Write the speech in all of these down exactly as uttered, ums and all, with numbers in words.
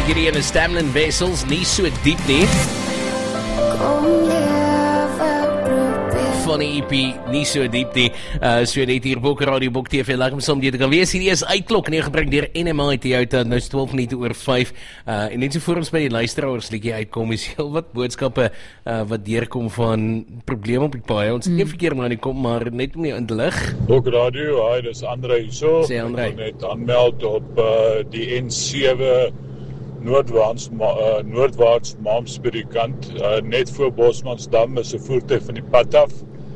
Hierdie ene Stamlin Wessels, nie so diep nie. Van die E P, nie so diep nie. Uh, so net hier Bok Radio, Bok T V, lag om som die te kan wees. Hierdie is Uitklok, en gebring deur N M I Toyota, nou is twaalf minute oor vyf. Uh, en net so voor ons by die luisteraars liedjie uitkom, is heel wat boodskappe uh, wat deurkom van probleme op die paai. Ons mm. een verkeer maar nie kom, maar net om nie in te lig. Bok Radio, hi, dis André hierso. Sê André. Ek wil net aanmeld op uh, die N sewe Noordwaarts, uh, Noordwaarts Maamsbury kant, uh, net voor Bosmansdam is 'n voertuig van die pad af.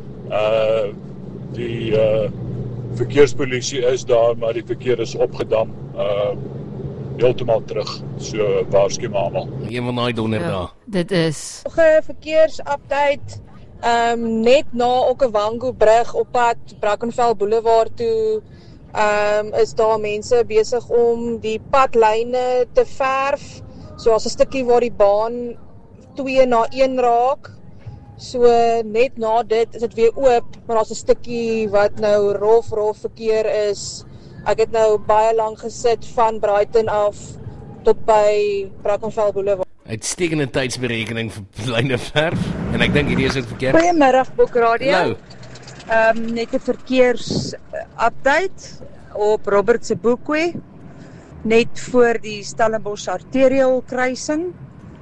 Uh, die uh, verkeerspolisie is daar, maar die verkeer is opgedam, uh, heeltemal terug, so waarsku maar almal. Een van die donderdag. Ja, dit is Nog 'n verkeersupdate, um, net na Okavango brug op pad Brackenfell Boulevard toe, um, is daar mense besig om die padlyne te verf, so as 'n stukkie waar die baan twee na een raak. So net na dit is dit weer oop, maar daar's 'n stukkie wat nou rof rof verkeer is. Ek het nou baie lank gesit van Brighton af tot by Brackenfell Boulevard. Uitstekende tydsberekening vir lyne verf, en ek dink hierdie is ook verkeerd. Goeiemiddag Bok Radio. Hallo. Um, net 'n verkeers update op Robert se Boekwee, net voor die Stellenbosch arterial kruising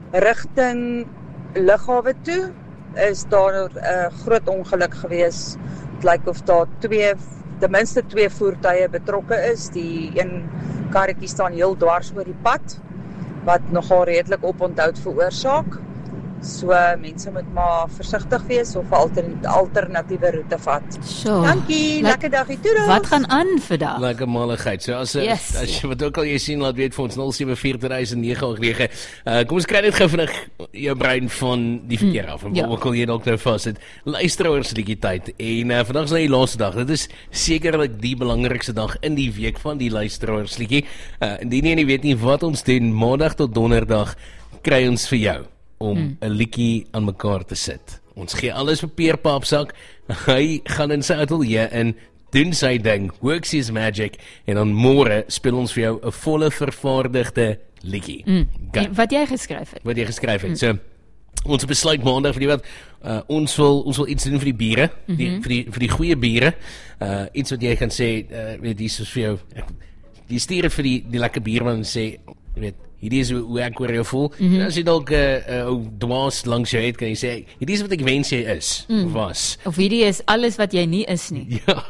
rigting Lughawe toe. Is daar 'n uh, groot ongeluk gewees. Het lyk of daar twee, ten minste twee voertuie betrokke is. Die een karretjie staan heel dwars oor die pad, wat nogal redelik oponthoud veroorsaak. So mense moet maar versigtig wees of 'n altern alternatiewe roete vat. so. Dankie, lekker dagie toe. Wat gaan aan vandag? Lekker maligheid. So as, Yes. as jy wat ook al jy sien, laat weet vir ons nul sewe vier twee nege agt nege. Uh, kom ons kry net gou vinnig jou brein van die verkeer af. En ja. wat wil jy dalk nou vassit? Luisteraars liedjie tyd. En uh, vandag is nou die laaste dag. Dit is sekerlik die belangrikste dag in die week van die luisteraars liedjie. Uh, indien jy nie weet nie wat ons doen, maandag tot donderdag kry ons vir jou om 'n hmm. liedjie aan mekaar te sit. Ons gee alles vir Peer Paapsak. Hy gaan in sy atelier in, doen sy ding, works his magic, en dan môre speel ons vir jou 'n volle vervaardigde liedjie. Mm. Okay. Wat jy geskryf het. Wat jy geskryf het. Mm. So ons besluit maandag vir die wat uh, ons wil ons wil iets doen vir die bure, mm-hmm. die, vir die vir die goeie bure. Uh, iets wat jy kan sê, uh, weet dis vir jou. Die stuur vir die die lekker bierman en sê, weet hierdie is hoe, hoe ek oor jou voel. Mm-hmm. En as jy dalk 'n uh, uh, dwaas langs jou het, kan jy sê, hierdie is wat ek wens jy is, mm. was. Of hierdie is alles wat jy nie is nie. Ja.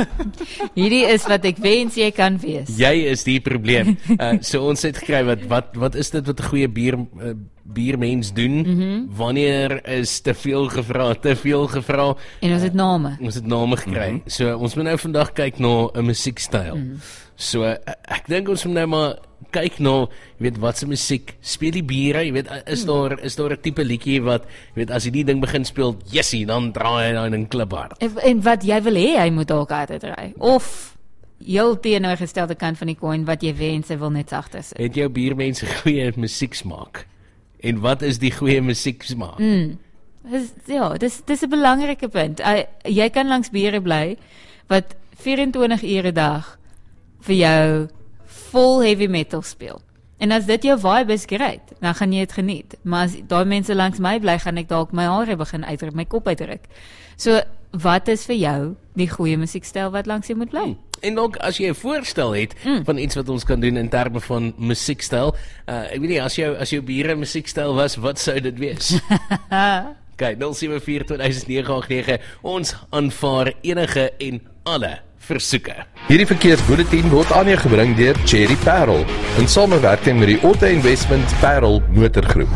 Hierdie is wat ek wens jy kan wees. Jy is die probleem. Uh, so ons het gekry, wat, wat, wat is dit wat 'n goeie bier, uh, biermens doen? Mm-hmm. Wanneer is te veel gevra, te veel gevra? En ons het name. Uh, ons het name gekry. Mm-hmm. So ons moet nou vandag kyk na 'n musiekstyl. Mm. So uh, ek dink ons moet nou maar kyk nou, jy weet, wat se musiek speel die bure, jy weet, is daar is daar 'n tipe liedjie wat, jy weet, as jy die ding begin speel, jessie, dan draai hy dan in kliphard. En, en wat jy wil hê, hy moet dalk harder draai. Of heel teenoorgestelde kant van die coin, wat jy wens, hy wil net sagter sit. Het jou buurmense goeie musieksmaak? En wat is die goeie musieksmaak? Mm. Dis, ja, dis dis 'n belangrike punt. Uh, jy kan langs bure bly wat vyf en twintig ure 'n dag vir jou vol heavy metal speel. En as dit jou vibe is, great, dan gaan jy dit geniet. Maar as daai mense langs my bly, gaan ek dalk my hare begin uitdruk, my kop uitdruk. So, wat is vir jou die goeie musiekstyl wat langs jy moet bly? Hmm. En ook as jy 'n voorstel het mm. van iets wat ons kan doen in terme van musiekstyl, uh, ek weet nie, as jou as jou bure musiekstyl was, wat sou dit wees? Okay, nul sewe vier twee nege agt nege, ons aanvaar enige en alle versoeke. Hierdie verkeersbulletin word aan jou gebring deur Cherry Parel in samewerking met die Auto Investment Parel Motorgroep.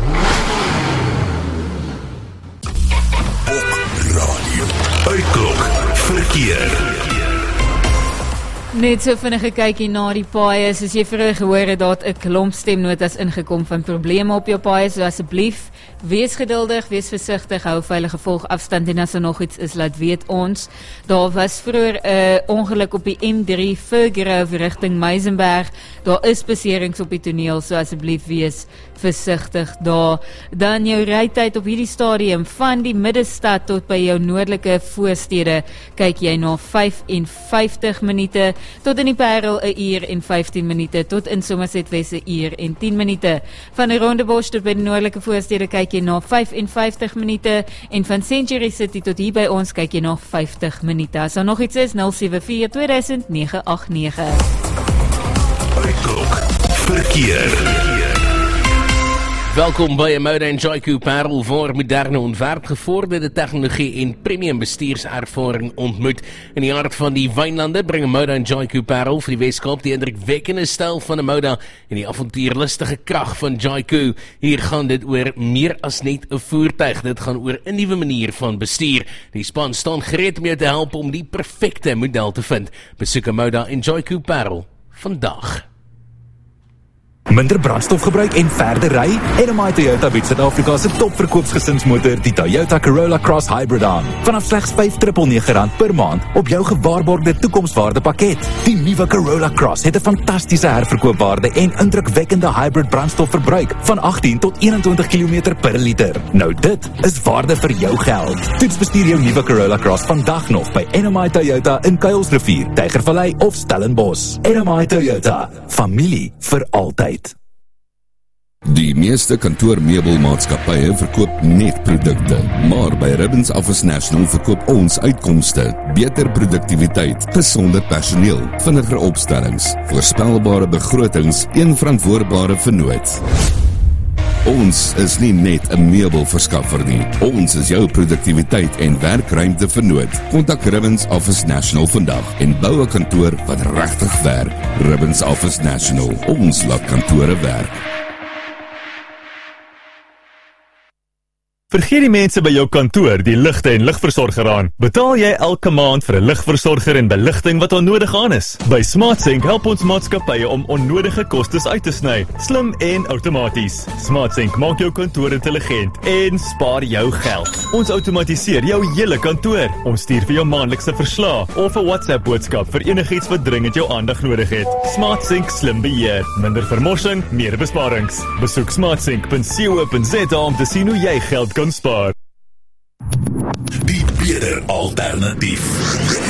Bok Radio. Uitklok verkeer. Net so vinnige kykie na die paaie, soos jy vroeër gehoor het, daar 'n klomp stemnotas ingekom van probleme op jou paaie, so asseblief, wees geduldig, wees versigtig, hou veilige volgafstand, en as er nog iets is, laat weet ons. Daar was vroeër 'n uh, ongeluk op die M drie Furgrove rigting Meisenberg, daar is beserings op die toneel, so asseblief wees versigtig daar. Dan jou rytyd op hierdie stadium van die middestad tot by jou noordelike voorstede, kyk jy na vyf en vyftig minute, tot in die Parel 'n uur en vyftien minute, tot in Somerset Wes 'n uur en tien minute. Van die Rondebosch tot by die noordelike voorstede kyk jy na vyf en vyftig minute en van Century City tot hier by ons kyk jy na vyftig minute. As daar nog iets is, nul sewe vier twee duisend nege agt nege. Uitklok verkeer. Welkom by Moda en Joyco Parel voor moderne ontwerp, gevorderde tegnologie en premium bestuurservaring ontmoet. In die hart van die wynlande bring Moda en Joyco Parel vir die Weskaap die indrukwekkende styl van 'n Moda en die avontuurlustige krag van Joyco. Hier gaan dit oor meer as net 'n voertuig, dit gaan oor 'n nuwe manier van bestuur. Die span staan gereed om jou te help om die perfekte model te vind. Besoek Moda en Joyco Parel vandag. Minder brandstofgebruik en verder ry? N M I Toyota bied Suid-Afrika se topverkoopsgesinsmotor, die Toyota Corolla Cross Hybrid aan. Vanaf slegs vyf nege nege rand per maand op jou gewaarborgde toekomswaarde pakket. Die nuwe Corolla Cross het 'n fantastiese herverkoopwaarde en indrukwekkende hybrid brandstofverbruik van agttien tot eenentwintig kilometer per liter. Nou dit is waarde vir jou geld. Toets bestuur jou nuwe Corolla Cross vandag nog by N M I Toyota in Kuilsrivier, Tygervallei of Stellenbosch. N M I Toyota, familie vir altyd. Die meeste kantoormeubelmaatskappye verkoop net produkte, maar by Ribbons Office National verkoop ons uitkomste, beter produktiwiteit, gesonder personeel, vinniger opstellings, voorspelbare begrotings, een verantwoordbare vennoot. Ons is nie net 'n meubelverskaffer nie, ons is jou produktiwiteit en werkruimte vennoot. Kontak Ribbons Office National vandag en bou 'n kantoor wat regtig werk. Ribbons Office National, ons laat kantore werk. Vergeet die mense by jou kantoor die ligte en ligversorger aan. Betaal jy elke maand vir 'n ligversorger en beligting wat onnodig aan is? By SmartSync help ons maatskappye om onnodige kostes uit te sny, slim en outomaties. SmartSync maak jou kantoor intelligent en spaar jou geld. Ons outomatiseer jou hele kantoor. Ons stuur vir jou maandelikse verslae of 'n WhatsApp boodskap vir enigiets wat dringend jou aandag nodig het. SmartSync slim beheer, minder vermorsing, meer besparings. Besoek smartsync punt co punt za om te sien hoe jy geld kan spaar. Die beter alternatief.